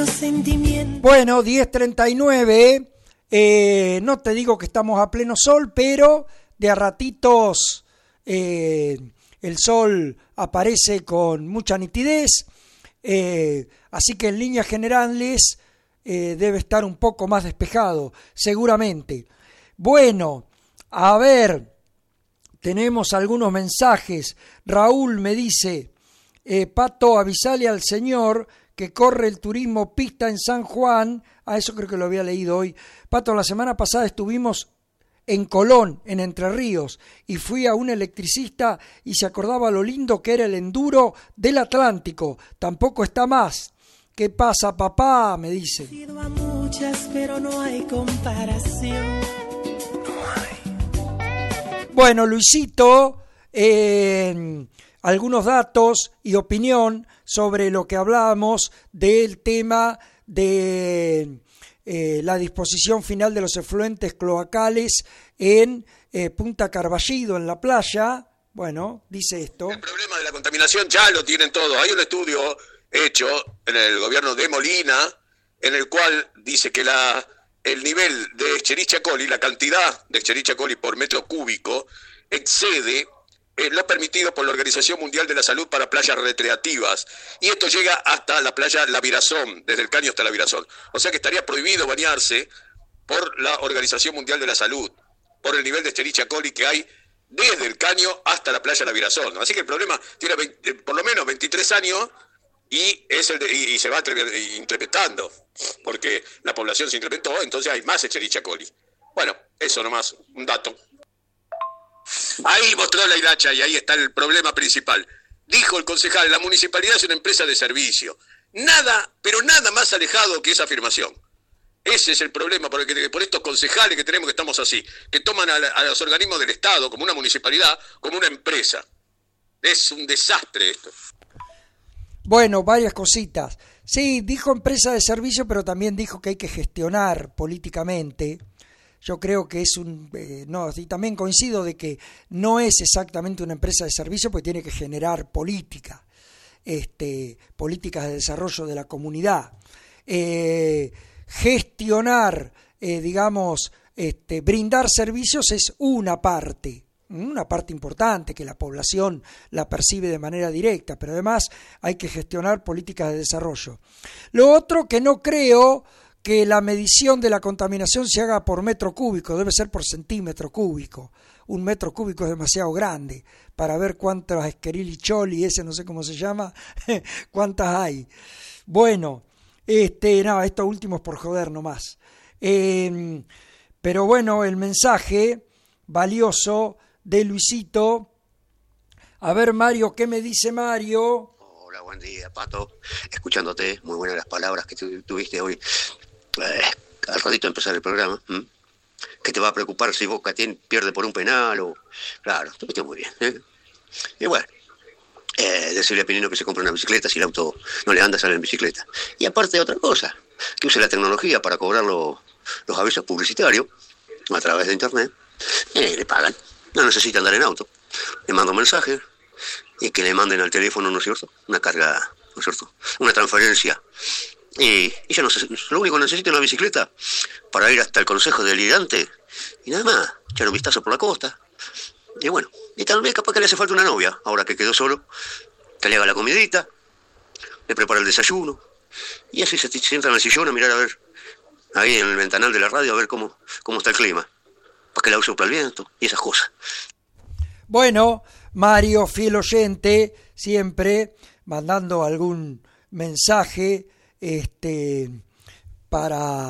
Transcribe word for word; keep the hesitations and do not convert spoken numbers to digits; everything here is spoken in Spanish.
Bueno, diez treinta y nueve, eh, no te digo que estamos a pleno sol, pero de a ratitos eh, el sol aparece con mucha nitidez, eh, así que en líneas generales eh, debe estar un poco más despejado, seguramente. Bueno, a ver, tenemos algunos mensajes. Raúl me dice, eh, Pato, avisale al señor que corre el turismo pista en San Juan. A ah, eso creo que lo había leído hoy. Pato, la semana pasada estuvimos en Colón, en Entre Ríos, y fui a un electricista y se acordaba lo lindo que era el enduro del Atlántico. Tampoco está más. ¿Qué pasa, papá? Me dice. He ido a muchas, pero no hay comparación. Bueno, Luisito, eh, algunos datos y opinión sobre lo que hablamos del tema de eh, la disposición final de los efluentes cloacales en eh, Punta Carballido, en la playa. Bueno, dice esto. El problema de la contaminación ya lo tienen todos. Hay un estudio hecho en el gobierno de Molina en el cual dice que la el nivel de Escherichia coli, la cantidad de Escherichia coli por metro cúbico, excede eh, lo permitido por la Organización Mundial de la Salud para playas recreativas. Y esto llega hasta la playa La Virazón, desde el Caño hasta La Virazón. O sea que estaría prohibido bañarse por la Organización Mundial de la Salud, por el nivel de Escherichia coli que hay desde el Caño hasta la playa La Virazón. Así que el problema tiene veinte, por lo menos veintitrés años y, es el de, y, y se va incrementando, porque la población se incrementó, entonces hay más Escherichia coli. Bueno, eso nomás, un dato. Ahí mostró la hilacha y ahí está el problema principal. Dijo el concejal, la municipalidad es una empresa de servicio. Nada, pero nada más alejado que esa afirmación. Ese es el problema, porque por estos concejales que tenemos que estamos así, que toman a, la, a los organismos del Estado como una municipalidad, como una empresa. Es un desastre esto. Bueno, varias cositas. Sí, dijo empresa de servicio, pero también dijo que hay que gestionar políticamente. Yo creo que es un... Eh, no, y también coincido de que no es exactamente una empresa de servicio, porque tiene que generar política, este, políticas de desarrollo de la comunidad. Eh, gestionar, eh, digamos, este, brindar servicios es una parte, una parte importante que la población la percibe de manera directa, pero además hay que gestionar políticas de desarrollo. Lo otro que no creo que la medición de la contaminación se haga por metro cúbico, debe ser por centímetro cúbico. Un metro cúbico es demasiado grande para ver cuántas Escherichia, ese no sé cómo se llama, cuántas hay. Bueno, este, no, esto último es por joder nomás. Eh, pero bueno, el mensaje valioso de Luisito. A ver, Mario, ¿qué me dice Mario? Hola, buen día, Pato. Escuchándote, muy buenas las palabras que tu, tuviste hoy. Eh, al ratito de empezar el programa. ¿Mm? ¿Qué te va a preocupar si Boca tiene, pierde por un penal? O... Claro, estuviste muy bien. ¿eh? Y bueno, eh, decirle a Pinino que se compre una bicicleta si el auto no le anda, sale en bicicleta. Y aparte otra cosa, que use la tecnología para cobrar lo, los avisos publicitarios a través de internet. Eh, le pagan. No necesita andar en auto. Le mando un mensaje y que le manden al teléfono, ¿no es cierto? Una carga, ¿no es cierto? Una transferencia. Y, y ya no sé, lo único que necesita es una bicicleta para ir hasta el Consejo Deliberante y nada más, echar un vistazo por la costa. Y bueno, y tal vez capaz que le hace falta una novia, ahora que quedó solo, que le haga la comidita, le prepara el desayuno y así se sienta en el sillón a mirar a ver, ahí en el ventanal de la radio, a ver cómo, cómo está el clima, para que la sopla el viento y esas cosas. Bueno, Mario, fiel oyente, siempre mandando algún mensaje este, para